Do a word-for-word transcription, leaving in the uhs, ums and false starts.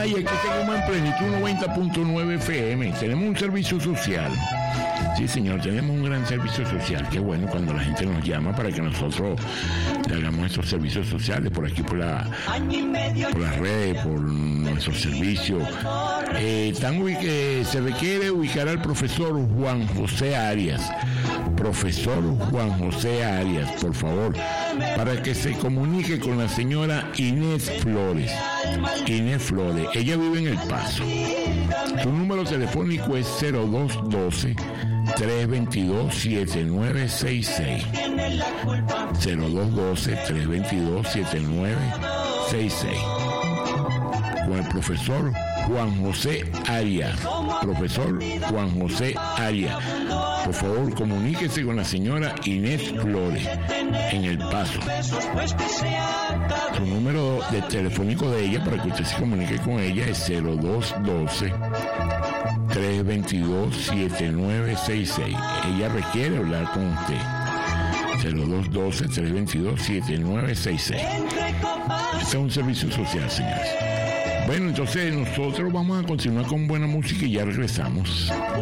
Ay, aquí tenemos en plenitud noventa punto nueve F M. Tenemos un servicio social. Sí, señor, tenemos un gran servicio social. Qué bueno cuando la gente nos llama para que nosotros le hagamos estos servicios sociales por aquí, por, la, por las redes, por nuestros servicios. Eh, están ubique, se requiere ubicar al profesor Juan José Arias. Profesor Juan José Arias, por favor, para que se comunique con la señora Inés Flores. Inés Flores, ella vive en El Paso. Su número telefónico es cero dos uno dos, tres dos dos, siete nueve seis seis. cero dos uno dos, tres dos dos, siete nueve seis seis. Con el profesor Juan José Arias. Profesor Juan José Arias. Por favor, comuníquese con la señora Inés Flores en El Paso. Su número de telefónico de ella para que usted se comunique con ella es cero dos uno dos, tres dos dos, siete nueve seis seis. Ella requiere hablar con usted. cero dos uno dos, tres dos dos, siete nueve seis seis. Este es un servicio social, señores. Bueno, entonces nosotros vamos a continuar con buena música y ya regresamos.